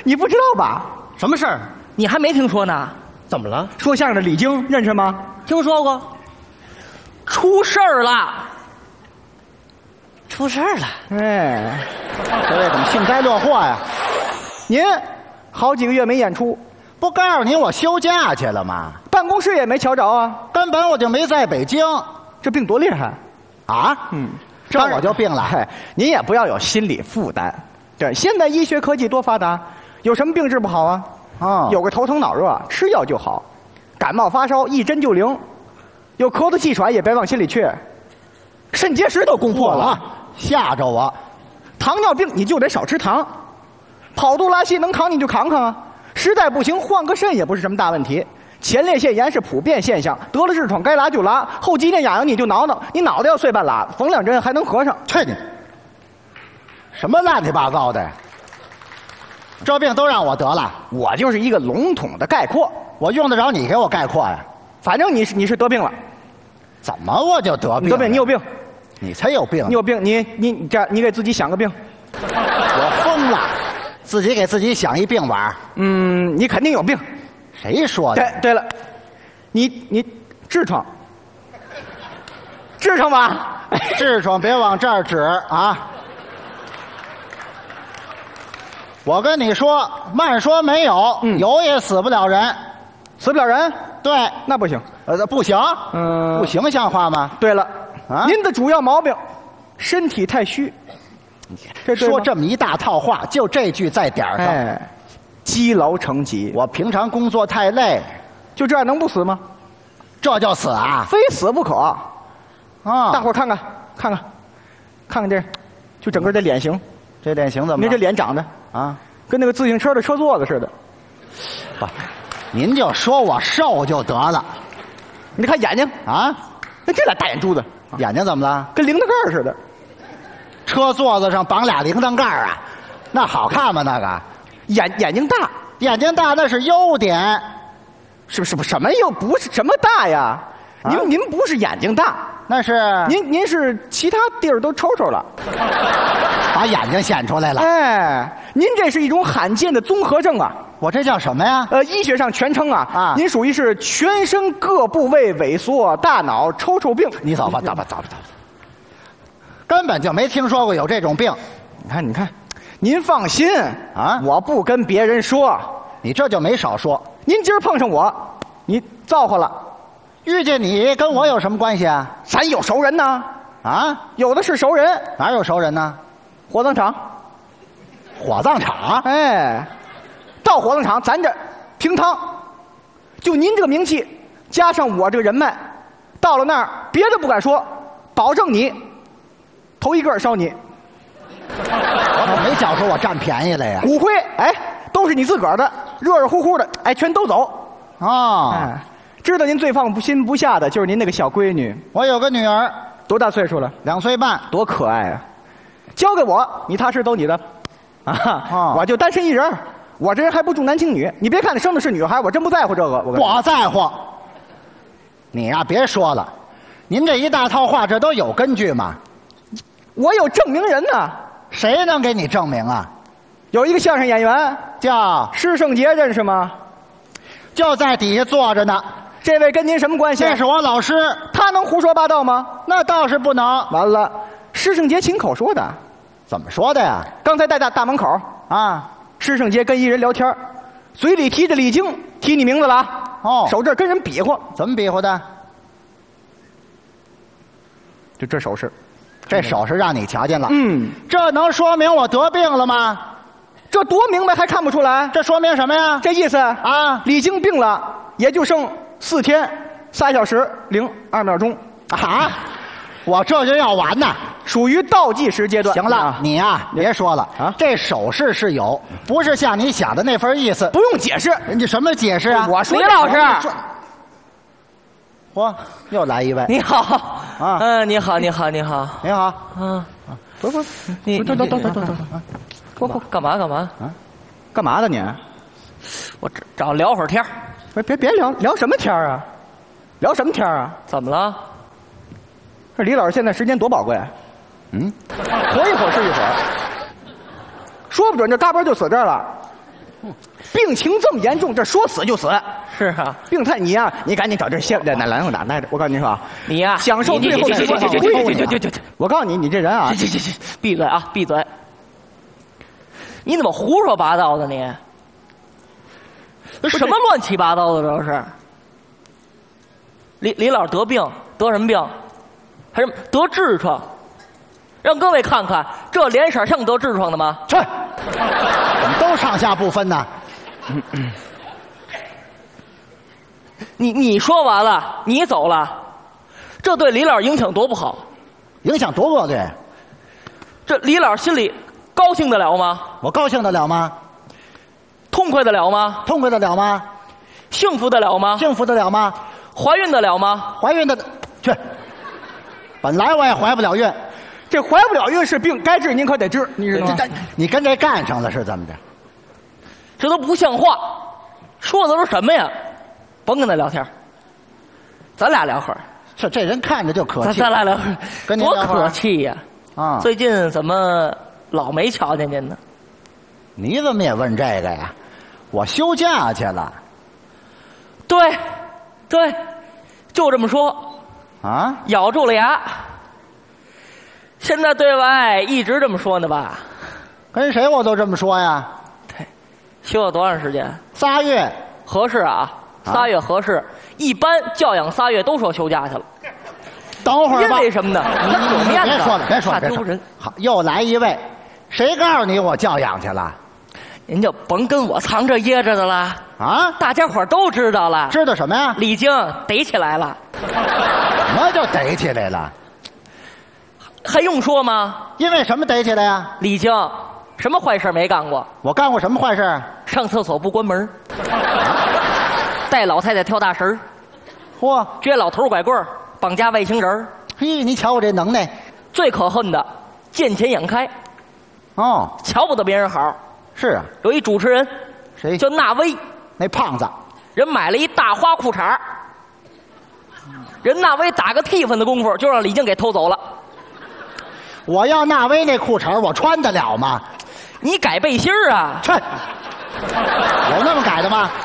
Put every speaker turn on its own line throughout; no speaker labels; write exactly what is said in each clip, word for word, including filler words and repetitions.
你不知道吧？
什么事儿？
你还没听说呢？
怎么了？
说相声的李菁认识吗？
听说过。出事儿了。出事儿了。
哎，这位怎么幸灾乐祸呀？您好几个月没演出，
不告诉你我休假去了吗？
办公室也没瞧着啊，
根本我就没在北京。
这病多厉害
啊！
嗯，
这我就病了。
嗨，您也不要有心理负担。对，现在医学科技多发达，有什么病治不好啊？
哦，
有个头疼脑热，吃药就好；感冒发烧，一针就灵。有咳嗽气喘也别往心里去，肾结石都攻破了，
啊、吓着我。
糖尿病你就得少吃糖，跑肚拉稀能扛你就扛扛啊，实在不行换个肾也不是什么大问题。前列腺炎是普遍现象，得了痔疮该拉就拉，后脊梁痒痒你就挠挠，你脑袋要碎半拉，缝两针还能合上。
去你！什么乱七八糟的？这病都让我得了，
我就是一个笼统的概括，
我用得着你给我概括呀？
反正你是你是得病了。
怎么我就得病了？
你得病，你有病，
你才有病，
你有病，你你你这你给自己想个病。
我疯了，自己给自己想一病玩。
嗯，你肯定有病。
谁说的？
对对了，你你痔疮，痔疮吧？
痔疮别往这儿指啊！我跟你说，慢说没有，嗯、有也死不了人，
死不了人。
对，
那不行，
呃，不行，
嗯，
不形象化吗？
对了，
啊，
您的主要毛病，身体太虚。
这说这么一大套话，就这句在点儿上。
哎，积劳成疾。
我平常工作太累，
就这样能不死吗？
这就死啊？
非死不可。
啊！
大伙儿看看，看看，看看这，就整个这脸型，
这脸型怎么了？
您这脸长得
啊，
跟那个自行车的车座子似的。
不，您就说我瘦就得了。
你看眼睛
啊，
那这俩大眼珠子，
眼睛怎么了？
跟铃铛盖似的。
车座子上绑俩铃铛盖啊，那好看吗？那个
眼眼睛大，
眼睛大那是优点，
是不是？什么又不是什么大呀？
啊、
您您不是眼睛大，
那是
您您是其他地儿都抽抽了，
把眼睛显出来了。
哎，您这是一种罕见的综合症啊！
我这叫什么呀？
呃，医学上全称啊
啊，
您属于是全身各部位萎缩、大脑抽抽病。
你走吧，走吧，走吧，走吧。根本就没听说过有这种病。
你看，你看，您放心
啊，
我不跟别人说，
你这就没少说。
您今儿碰上我，你造化了。
遇见你跟我有什么关系啊？
咱有熟人呢。
啊，
有的是熟人。
哪有熟人呢？
火葬场。
火葬场？
哎，到火葬场咱这平汤，就您这个名气，加上我这个人脉，到了那儿别的不敢说，保证你头一个烧你。
我可没觉出我占便宜来呀。
骨灰哎都是你自个儿的，热热乎乎的，哎全都走。
哦，
哎，知道您最放不心不下的就是您那个小闺女。
我有个女儿，
多大岁数了？
两岁半，
多可爱啊！交给我，你踏实都你的。啊，哦、我就单身一人，我这人还不重男轻女。你别看你生的是女孩，我真不在乎这个。我
我在乎。你呀、啊，别说了，您这一大套话，这都有根据吗？
我有证明人呢。
谁能给你证明啊？
有一个相声演员
叫
施圣杰，认识吗？
就在底下坐着呢。
这位跟您什么关系？
这是我老师。
他能胡说八道吗？
那倒是不能。
完了，施圣杰亲口说的。
怎么说的呀？
刚才在大大门口
啊，
施圣杰跟一人聊天，嘴里提着李菁，提你名字了啊。
哦，
手这跟人比划。
怎么比划的？
就这手势。
这手势让你瞧见了。
嗯，
这能说明我得病了吗？
这多明白还看不出来？
这说明什么呀？
这意思
啊，
李菁病了，也就剩四天仨小时零二秒钟
啊！我这就要完呐，
属于倒计时阶段。
行了，啊、你呀、啊、别说了
啊，
这手势是有，不是像你想的那份意思。
不用解释，
你什么解释啊？
我说
李老师。
嚯，又来一位！
你好
啊，
嗯，你好，你好，你好，
你好，
啊，
不不，
你
等等等等等等，
不不，干嘛干嘛
啊？干嘛的你？
我找聊会儿天。
别别别聊聊什么天啊？聊什么天啊？
怎么了？
这李老师现在时间多宝贵，
嗯，
活一会儿是一会儿，说不准这嘎嘣就死这儿了。 病情这么严重，这说死就死。
是啊，
病态你呀、你赶紧找这现在那蓝后哪来着？我告诉你说啊，
你呀，
享受最后的时光。
去去去去去去去！
我告诉你，你这人啊，
去去去！闭嘴啊！闭嘴！你怎么胡说八道的你？这什么乱七八糟的这是？李李老得病得什么病？还是得痔疮？让各位看看，这脸色像得痔疮的吗？
去，怎么都上下不分呢？
嗯嗯
你你说完了，你走了，这对李老影响多不好。
影响多不对？
这李老心里高兴得了吗？
我高兴得了吗？
痛快得了吗？
痛快得了吗？
幸福得了吗？
幸福得了吗？
怀孕得了吗？
怀孕的去，本来我也怀不了孕，
这怀不了孕是病，该治您可得治，你知道吗？
这你跟这干上了是怎么着？
这都不像话，说的都是什么呀？甭跟他聊天，咱俩聊会儿。
这这人看着就可
咱
气。
咱俩聊会儿，多
跟您聊会儿
可气呀！
啊！
最近怎么老没瞧见您呢？
你怎么也问这个呀？我休假去了
对，对，就这么说，
啊！
咬住了牙。现在对外一直这么说呢吧？
跟谁我都这么说呀。
对，休了多长时间？
仨月，
合适啊，仨月合适。一般教养仨月都说休假去了。
等会儿吧。
因为什么呢？他
你
有面子，
别说了，别说了，别说了
怕丢人。
好，又来一位，谁告诉你我教养去了？
您就甭跟我藏着掖着的了，
啊？
大家伙都知道了。
知道什么呀？
李菁逮起来了，
什么就逮起来了？
还用说吗？
因为什么逮起来呀？
李菁什么坏事没干过？
我干过什么坏事？
上厕所不关门，带老太太跳大神儿，
嚯，
撅老头拐棍儿，绑架外星人儿。
嘿，你瞧我这能耐。
最可恨的，见钱眼开，
哦，
瞧不得别人好。
是啊，
有一主持人
谁？
叫纳威，
那胖子。
人买了一大花裤衩儿，人纳威打个替分的功夫，就让李菁给偷走了。
我要纳威那裤衩，我穿得了吗？
你改背心儿啊？
去，有那么改的吗？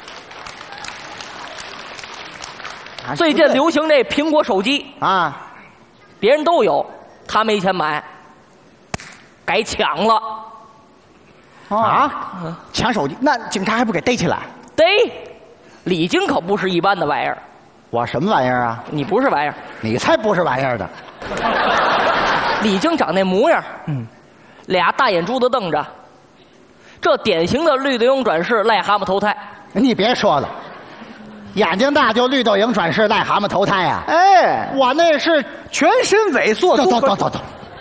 最近流行这苹果手机，
啊，
别人都有，他没钱买，改抢了。
啊，抢手机，那警察还不给逮起来？
逮，李菁可不是一般的玩意儿，
我什么玩意儿啊？
你不是玩意儿。
你才不是玩意儿的。
李菁长那模样，嗯，俩大眼珠子瞪着，这典型的绿豆蝇转世癞蛤蟆投胎。
你别说了，眼睛大就绿豆蝇转世癞蛤蟆投胎呀、啊！
哎，
我那是
全身萎缩，
走走
综合
走走走，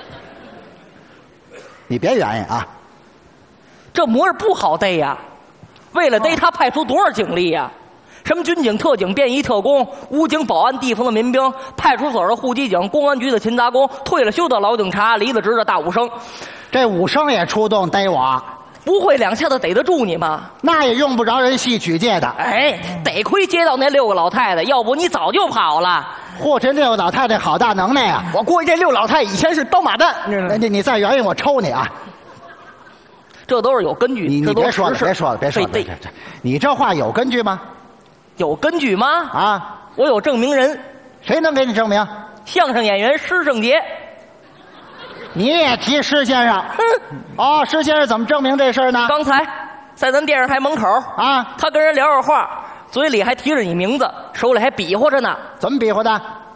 你别原因啊！
这模样不好逮呀，为了逮他派出多少警力呀？什么军警、特警、便衣特工、武警、保安、地方的民兵、派出所的户籍警、公安局的勤杂工、退了休的老警察、离了职的大武生，
这武生也出动逮我，
不会两下子逮得住你吗？
那也用不着人戏曲界的。
哎，得亏接到那六个老太太，要不你早就跑了。
嚯，这六个老太太好大能耐呀、
我估计这六老太以前是刀马旦，你知道吗？
那你你再原因我抽你啊！
这都是有根据，
你
这都
你别说了，
实事
别说了，别说了，
对
这这，你这话有根据吗？
有根据吗？
啊，
我有证明人，
谁能给你证明？
相声演员施圣杰。
你也提施先生？
嗯，
哦，施先生怎么证明这事儿呢？
刚才在咱电视台门口
啊，
他跟人聊会话，嘴里还提着你名字，手里还比划着呢。
怎么比划的？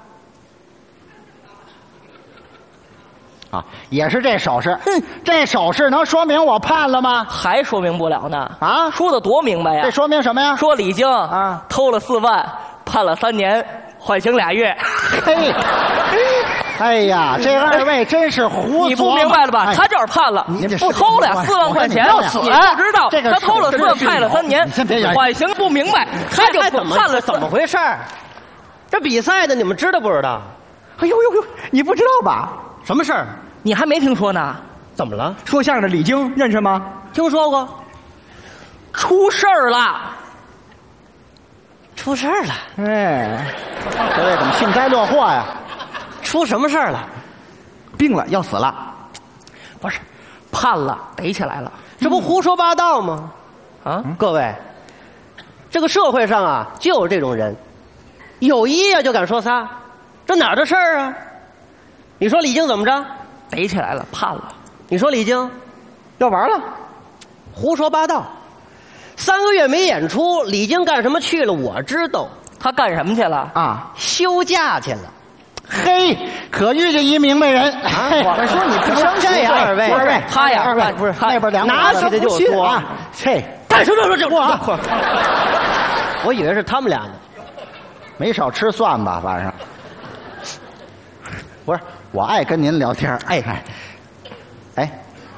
啊，也是这手势。
哼，
这手势能说明我判了吗？
还说明不了呢。
啊，
说的多明白呀！
这说明什么呀？
说李菁
啊
偷了四万，判了三年，缓刑俩月。
嘿，哎呀，这二位真是胡
你不
琢磨
明白了吧？
哎
他就是判了，
你这
不偷了四万块钱，
我跟你说
你
呀
不知道
这个
他偷了四万，
手势
判了三年
你先别演，
缓刑不明白，他就
还怎么
判了
怎么回事儿？这比赛的你们知道不知道？
哎呦呦呦，你不知道吧？
什么事儿？
你还没听说呢？
怎么了？
说相声的李菁认识吗？
听说过？
出事儿了！
出事儿了？
哎，
这位怎么幸灾乐祸呀？
出什么事儿了？
病了，要死了。
不是，判了，逮起来了。
这不胡说八道吗？
啊，
各位，这个社会上啊，就有这种人，有一呀就敢说仨，这哪儿的事儿啊？你说李菁怎么着？
逮起来了，判了。
你说李菁
要玩了，
胡说八道，三个月没演出，李菁干什么去了？我知道，
他干什么去了？
啊，
休假去了。
嘿，可遇见一明白人啊！
我说你不生
这样，二位，
二位，
他呀
二位不是
他
那边两
拿起来就说
啊，这
干什么说这话？我以为是他们俩呢。
没少吃蒜吧？晚上不是，我爱跟您聊天。哎哎哎，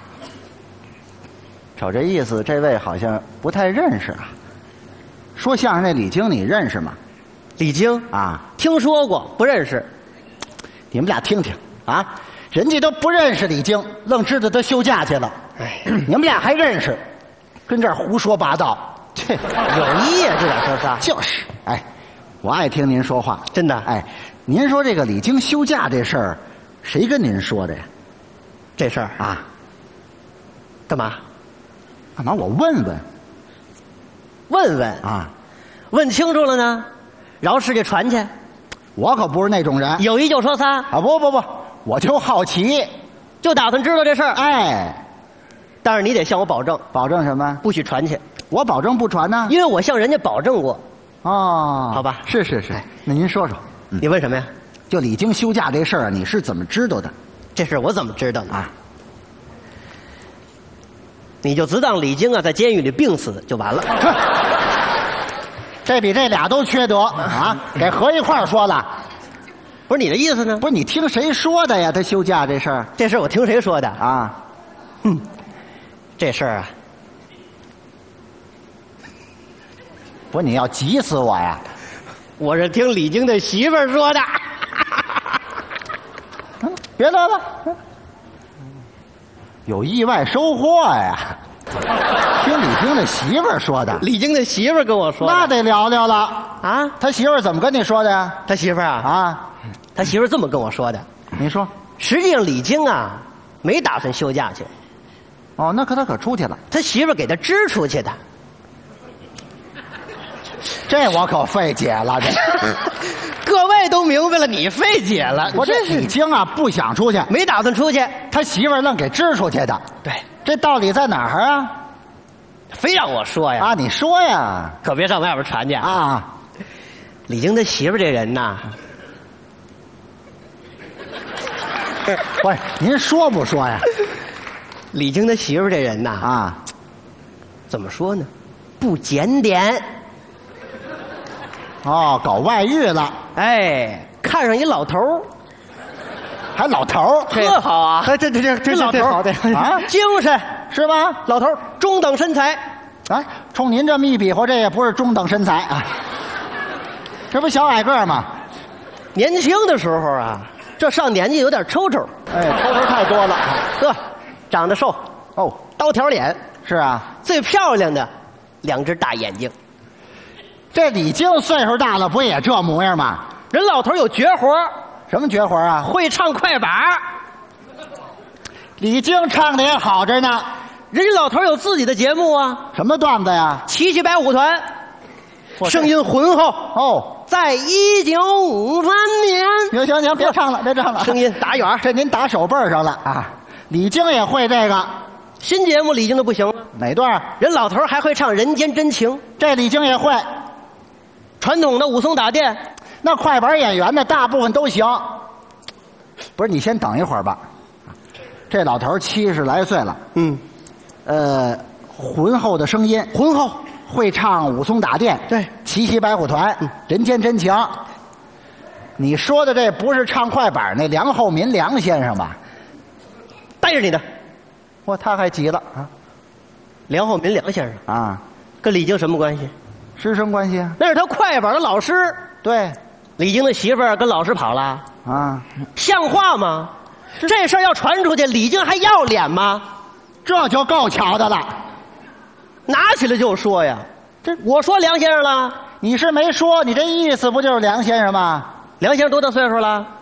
瞅这意思，这位好像不太认识啊。说相声那李菁，你认识吗？
李菁
啊，
听说过，不认识。
你们俩听听啊，人家都不认识李菁，愣知道他休假去了。
哎，
你们俩还认识，跟这儿胡说八道，这
有意呀，这俩说仨。
就是。哎，我爱听您说话，
真的。
哎，您说这个李菁休假这事儿，谁跟您说的呀？
这事儿
啊，
干嘛？
干嘛？我问问
问问
啊，
问清楚了呢，饶世界传去。
我可不是那种人
有一就说仨，
啊！不不不，我就好奇。
就打算知道这事儿。
哎，
但是你得向我保证，
保证什么？
不许传去，
我保证不传呢。
因为我向人家保证过。
哦，
好吧
是是是，那您说说，嗯
你问什么呀？
就李菁休假这事儿，你是怎么知道的
这事儿我怎么知道呢？
啊？
你就只当李菁啊在监狱里病死就完了。
这比这俩都缺德啊！给合一块儿说了。
不是你的意思呢？
不是你听谁说的呀？他休假这事儿
这事儿我听谁说的？
啊？
这事儿啊，
不是你要急死我呀？
我是听李菁的媳妇儿说的。
嗯别乐了，有意外收获呀！听李菁的媳妇儿说的，
李菁的媳妇儿跟我说的。
那得聊聊了。
啊，
他媳妇儿怎么跟你说的呀？
他媳妇儿啊，
啊，
他媳妇儿这么跟我说的。
你说。
实际上李菁啊没打算休假去，
哦，那可他可出去了，
他媳妇儿给他支出去的。
这我可费解了。这
各位都明白了，你费解了。
我这李菁啊不想出去，
没打算出去，
他媳妇儿愣给支出去的。
对，
这道理在哪儿啊？
非让我说呀。
啊，你说呀。
可别上外边传去啊！
啊，
李菁他媳妇儿这人呐，
喂，您说不说呀？
李菁他媳妇儿这人呐，
啊，
怎么说呢？不检点。
哦，搞外遇了，
哎，看上一老头儿，
还老头儿，
这好啊！
哎，这这这这
这老头儿
这好的啊，
精神，
是吧？
老头儿中等身材。
哎，冲您这么一比划，这也不是中等身材啊，这不小矮个儿吗？
年轻的时候啊，这上年纪有点抽抽，
哎，抽头太多了。
呵，长得瘦，
哦，
刀条脸，
是啊，
最漂亮的两只大眼睛。
这李菁岁数大了，不也这模样吗？
人老头有绝活，
什么绝活啊？
会唱快板儿。
李菁唱的也好着呢。
人家老头有自己的节目啊，
什么段子呀？
七七白虎团，
我
声音浑厚。
哦，
在一九五三年，
行行行，别唱了，别唱了。
声音打远儿。
这您打手背上了啊！李菁也会这个，
新节目李菁就不行了，
哪段？
人老头还会唱《人间真情》。
这李菁也会。
传统的武松打店，
那快板演员呢，大部分都行。不是，你先等一会儿吧。这老头七十来岁了，
嗯，
呃，浑厚的声音，
浑厚，
会唱武松打店，
对，
七七白虎团，人间真情。你说的这不是唱快板那梁厚民梁先生吧？
带着你的
哇，他还急了啊
梁厚民梁先生，
啊！
跟李菁什么关系？
师生关系啊？
那是他快板的老师。
对
李菁的媳妇儿跟老师跑了，
啊，
像话吗？这事儿要传出去，李菁还要脸吗？
这就够巧的了。
拿起来就说呀，这我说梁先生了，
你是没说，你这意思不就是梁先生吗？
梁先生多大岁数了？